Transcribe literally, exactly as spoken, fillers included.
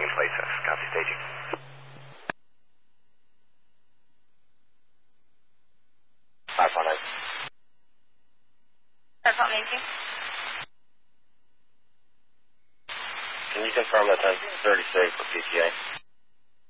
landing in place, sir. Copy staging. five one eight. five one eight. Can you confirm that ten thirty-six for P T A?